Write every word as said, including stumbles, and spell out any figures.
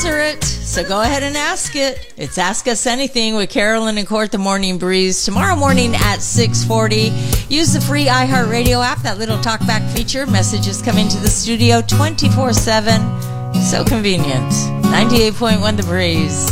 answer it. So go ahead and ask it. It's Ask Us Anything with Carolyn and Court, the Morning Breeze. Tomorrow morning at six forty. Use the free iHeartRadio app, that little talkback feature. Messages come into the studio twenty-four seven. So convenient. ninety-eight point one The Breeze.